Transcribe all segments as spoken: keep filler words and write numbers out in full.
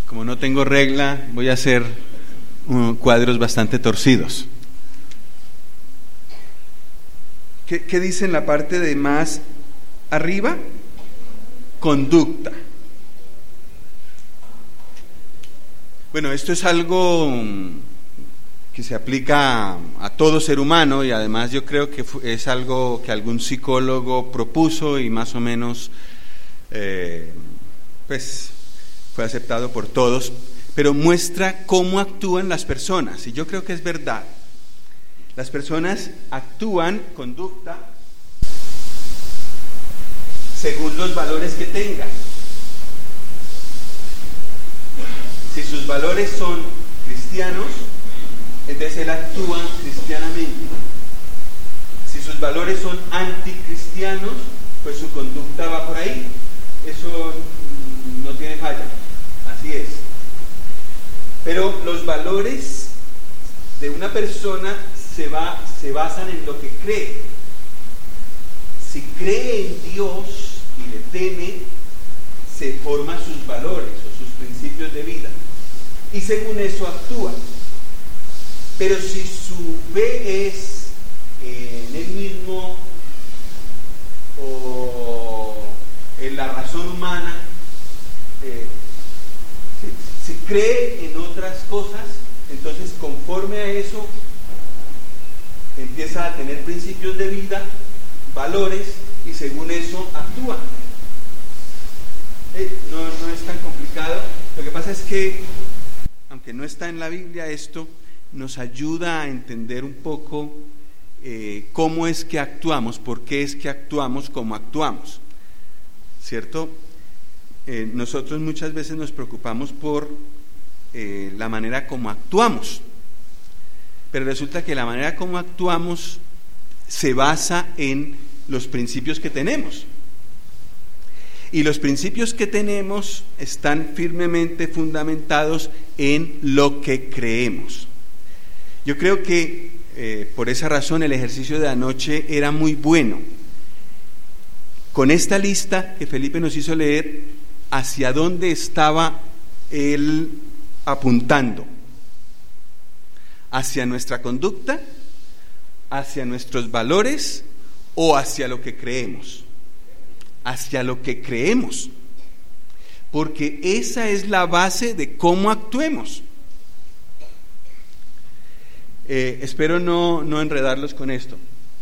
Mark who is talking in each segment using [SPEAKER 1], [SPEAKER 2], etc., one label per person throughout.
[SPEAKER 1] Como no tengo regla, voy a hacer uh, cuadros bastante torcidos. ¿Qué, ¿Qué dice en la parte de más arriba? Conducta. Bueno, esto es algo que se aplica a, a todo ser humano, y además yo creo que es algo que algún psicólogo propuso y más o menos eh, pues fue aceptado por todos, pero muestra cómo actúan las personas, y yo creo que es verdad. Las personas actúan, conducta, según los valores que tengan. Si sus valores son cristianos, entonces él actúa cristianamente. Si sus valores son anticristianos, pues su conducta va por ahí. Eso no tiene falla, así es. Pero los valores de una persona se, va, se basan en lo que cree. Si cree en Dios y le teme, se forman sus valores o sus principios de vida, y según eso actúa. Pero si su fe es en él mismo o en la razón humana, eh, si, si cree en otras cosas, entonces conforme a eso empieza a tener principios de vida, valores, y según eso actúa. Eh, no, no es tan complicado. Lo que pasa es que, aunque no está en la Biblia, esto nos ayuda a entender un poco eh, cómo es que actuamos, por qué es que actuamos como actuamos, ¿cierto? Eh, nosotros muchas veces nos preocupamos por eh, la manera como actuamos, pero resulta que la manera como actuamos se basa en los principios que tenemos. Y los principios que tenemos están firmemente fundamentados en lo que creemos. Yo creo que eh, por esa razón el ejercicio de anoche era muy bueno. Con esta lista que Felipe nos hizo leer, ¿hacia dónde estaba él apuntando? ¿Hacia nuestra conducta? ¿Hacia nuestros valores? ¿O hacia lo que creemos? Hacia lo que creemos, porque esa es la base de cómo actuemos. Eh, espero no, no enredarlos con esto.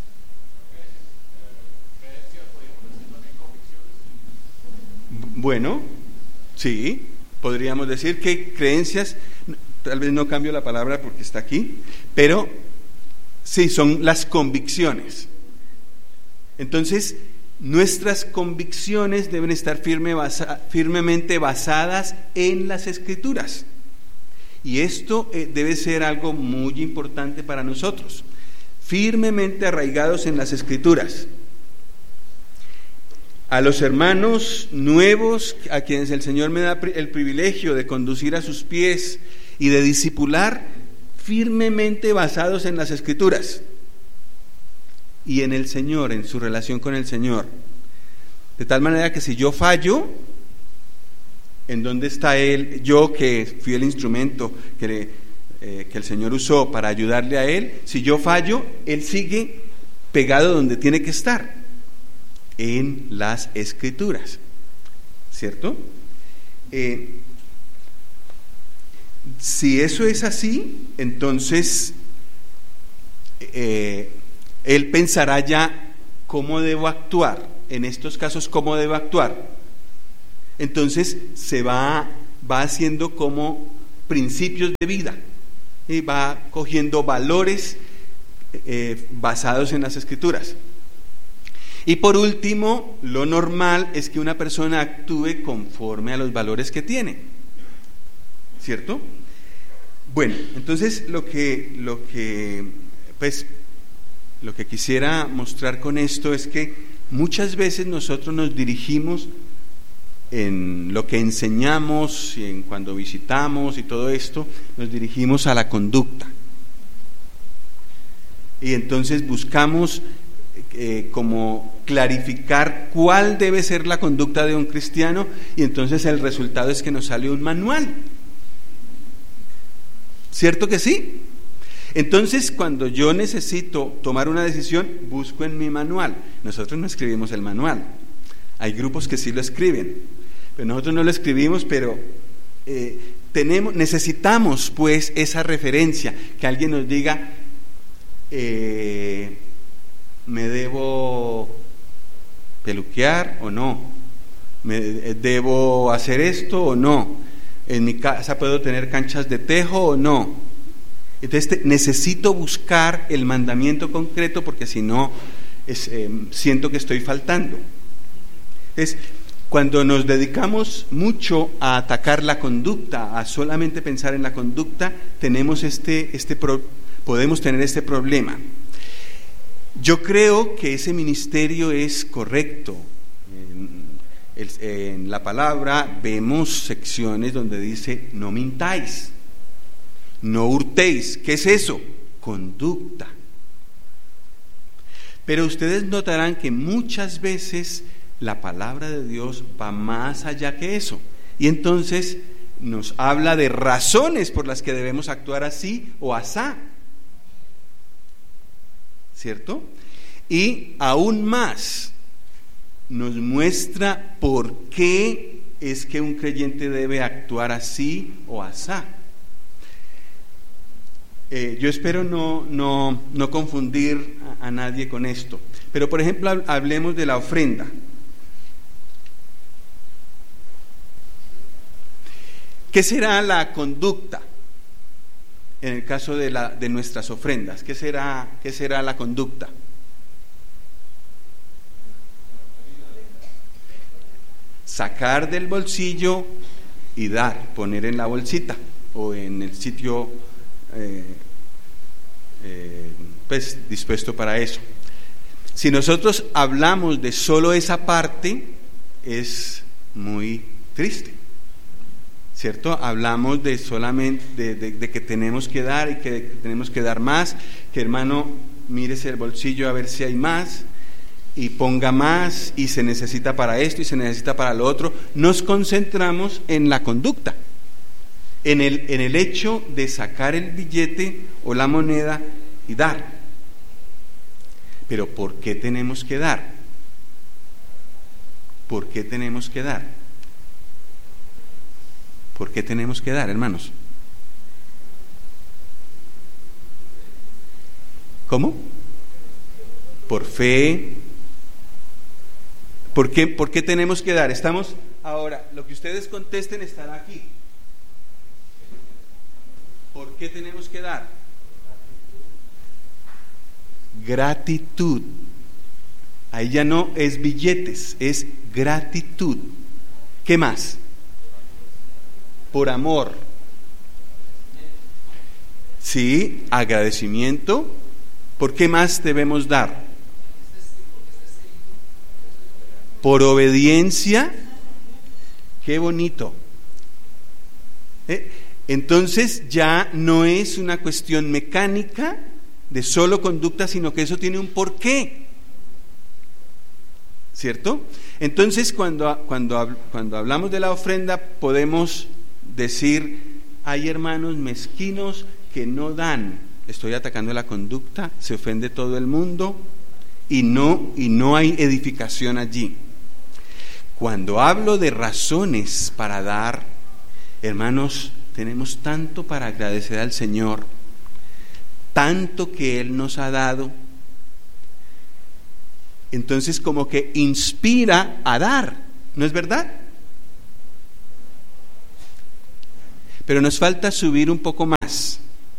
[SPEAKER 1] Bueno, sí, podríamos decir que creencias, tal vez no cambio la palabra porque está aquí, pero sí, son las convicciones. Entonces, nuestras convicciones deben estar firme, basa, firmemente basadas en las Escrituras. Y esto eh, debe ser algo muy importante para nosotros, firmemente arraigados en las Escrituras. A los hermanos nuevos, a quienes el Señor me da el privilegio de conducir a sus pies y de discipular, firmemente basados en las Escrituras y en el Señor, en su relación con el Señor. De tal manera que si yo fallo, ¿en dónde está Él? Yo que fui el instrumento que, le, eh, que el Señor usó para ayudarle a Él, si yo fallo, Él sigue pegado donde tiene que estar, en las Escrituras, ¿cierto? Eh, si eso es así, entonces eh, Él pensará ya cómo debo actuar, en estos casos cómo debo actuar. Entonces se va, va haciendo como principios de vida, y va cogiendo valores eh, basados en las Escrituras. Y por último, lo normal es que una persona actúe conforme a los valores que tiene, ¿cierto? Bueno, entonces lo que, lo que, pues, lo que quisiera mostrar con esto es que muchas veces nosotros nos dirigimos en lo que enseñamos y en cuando visitamos y todo esto, nos dirigimos a la conducta. Y entonces buscamos eh, como clarificar cuál debe ser la conducta de un cristiano, y entonces el resultado es que nos sale un manual. ¿Cierto que sí? Entonces, cuando yo necesito tomar una decisión, busco en mi manual. Nosotros no escribimos el manual. Hay grupos que sí lo escriben, pero nosotros no lo escribimos, pero eh, tenemos, necesitamos pues esa referencia, que alguien nos diga, eh, ¿me debo peluquear o no? ¿Me debo hacer esto o no? ¿En mi casa puedo tener canchas de tejo o no? Entonces te, necesito buscar el mandamiento concreto, porque si no es, eh, siento que estoy faltando. Entonces, cuando nos dedicamos mucho a atacar la conducta, a solamente pensar en la conducta, tenemos este, este pro, podemos tener este problema. Yo creo que ese ministerio es correcto. En, en la palabra vemos secciones donde dice: no mintáis, no hurtéis. ¿Qué es eso? Conducta. Pero ustedes notarán que muchas veces la palabra de Dios va más allá que eso, y entonces nos habla de razones por las que debemos actuar así o asá, ¿cierto? Y aún más nos muestra por qué es que un creyente debe actuar así o asá. Eh, yo espero no, no, no confundir a, a nadie con esto, pero por ejemplo hablemos de la ofrenda. ¿Qué será la conducta en el caso de, la, de nuestras ofrendas? ¿Qué será, qué será la conducta? Sacar del bolsillo y dar, poner en la bolsita o en el sitio eh, eh, pues, dispuesto para eso. Si nosotros hablamos de solo esa parte, es muy triste, ¿cierto? Hablamos de solamente de, de, de que tenemos que dar y que tenemos que dar más, que hermano, mírese el bolsillo a ver si hay más y ponga más, y se necesita para esto y se necesita para lo otro. Nos concentramos en la conducta, en el, en el hecho de sacar el billete o la moneda y dar. Pero ¿por qué tenemos que dar? ¿Por qué tenemos que dar? ¿Por qué tenemos que dar, hermanos? ¿Cómo? Por fe. ¿Por qué, ¿Por qué tenemos que dar? Estamos ahora, lo que ustedes contesten estará aquí. ¿Por qué tenemos que dar? Gratitud. Ahí ya no es billetes, es gratitud. ¿Qué más? Por amor. Sí, agradecimiento. ¿Por qué más debemos dar? Por obediencia. Qué bonito. ¿Eh? Entonces ya no es una cuestión mecánica de solo conducta, sino que eso tiene un porqué, ¿cierto? Entonces cuando, cuando, cuando hablamos de la ofrenda podemos decir: hay hermanos mezquinos que no dan. Estoy atacando la conducta, se ofende todo el mundo y no, y no hay edificación allí. Cuando hablo de razones para dar, hermanos, tenemos tanto para agradecer al Señor, tanto que Él nos ha dado. Entonces como que inspira a dar, ¿no es verdad? Pero nos falta subir un poco más.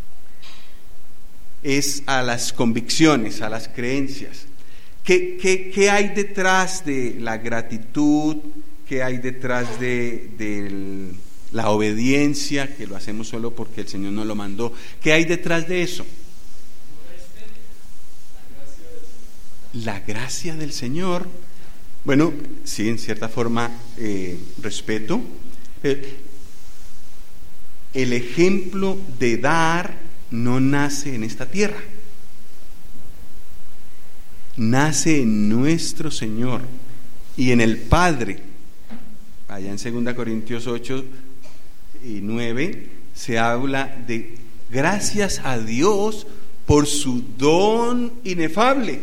[SPEAKER 1] Es a las convicciones, a las creencias. ¿Qué, qué, qué hay detrás de la gratitud? ¿Qué hay detrás de, de la obediencia, que lo hacemos solo porque el Señor nos lo mandó? ¿Qué hay detrás de eso? La gracia del Señor. Bueno, sí, en cierta forma, eh, respeto. Eh, el ejemplo de dar no nace en esta tierra. Nace en nuestro Señor y en el Padre. Allá en segunda Corintios ocho y nueve se habla de gracias a Dios por su don inefable.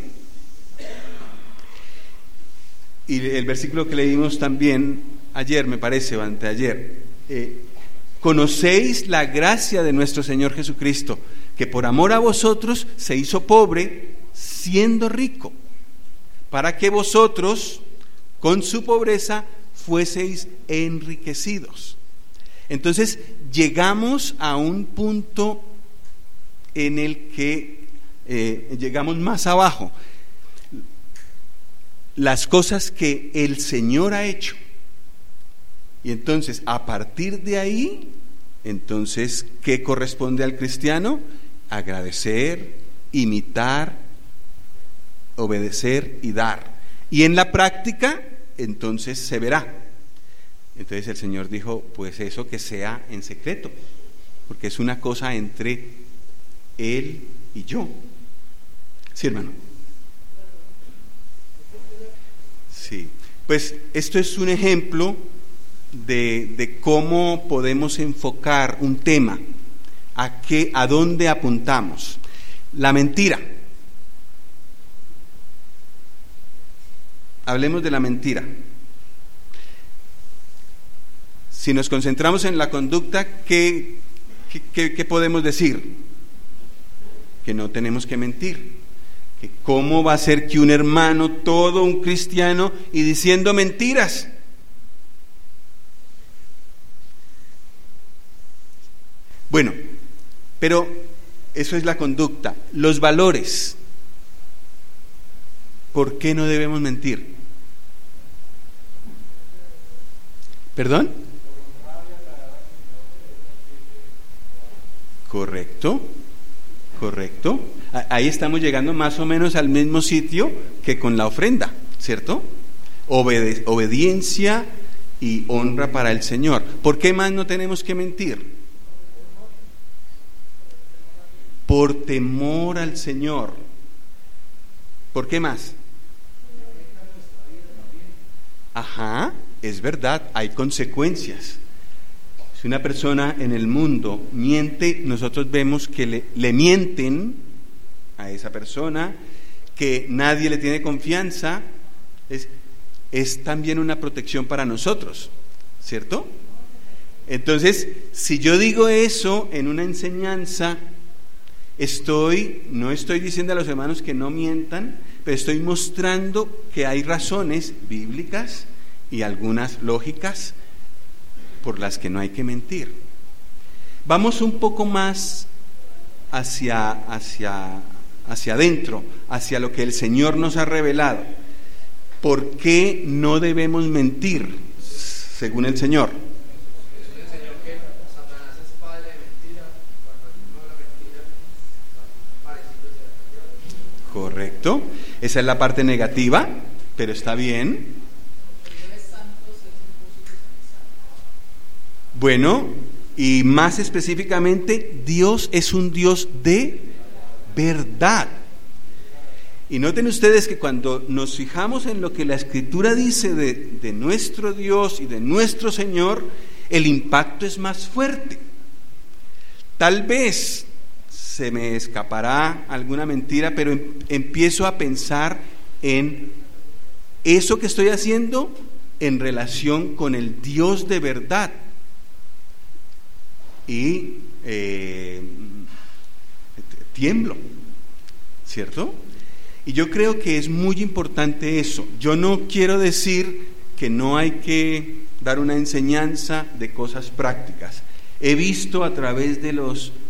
[SPEAKER 1] Y el versículo que leímos también ayer, me parece, o anteayer, eh, conocéis la gracia de nuestro Señor Jesucristo, que por amor a vosotros se hizo pobre, siendo rico, para que vosotros con su pobreza fueseis enriquecidos. Entonces llegamos a un punto en el que eh, llegamos más abajo. Las cosas que el Señor ha hecho. Y entonces, a partir de ahí, entonces, ¿qué corresponde al cristiano? Agradecer, imitar, obedecer y dar. Y en la práctica, entonces se verá. Entonces el Señor dijo, pues eso que sea en secreto, porque es una cosa entre Él y yo. Sí, hermano. Sí, pues esto es un ejemplo de, de cómo podemos enfocar un tema, a qué, a dónde apuntamos. La mentira. Hablemos de la mentira. Si nos concentramos en la conducta, ¿qué, qué, qué, qué podemos decir? Que no tenemos que mentir. Que ¿cómo va a ser que un hermano, todo un cristiano, y diciendo mentiras? Bueno, pero eso es la conducta. Los valores. ¿Por qué no debemos mentir? ¿Perdón? Correcto, correcto. Ahí estamos llegando más o menos al mismo sitio que con la ofrenda, ¿cierto? Obede- obediencia y honra para el Señor. ¿Por qué más no tenemos que mentir? Por temor al Señor. ¿Por qué más? Ajá, es verdad, hay consecuencias. Si una persona en el mundo miente, nosotros vemos que le, le mienten a esa persona, que nadie le tiene confianza, es, es también una protección para nosotros, ¿cierto? Entonces, si yo digo eso en una enseñanza, estoy, no estoy diciendo a los hermanos que no mientan, pero estoy mostrando que hay razones bíblicas y algunas lógicas por las que no hay que mentir. Vamos un poco más hacia, hacia, hacia adentro, hacia lo que el Señor nos ha revelado. ¿Por qué no debemos mentir, según el Señor? Correcto, esa es la parte negativa, pero está bien. Bueno, y más específicamente, Dios es un Dios de verdad. Y noten ustedes que cuando nos fijamos en lo que la Escritura dice de, de nuestro Dios y de nuestro Señor, el impacto es más fuerte. Tal vez se me escapará alguna mentira, pero em, empiezo a pensar en eso que estoy haciendo en relación con el Dios de verdad. Y eh, tiemblo, ¿cierto? Y yo creo que es muy importante eso. Yo no quiero decir que no hay que dar una enseñanza de cosas prácticas. He visto a través de los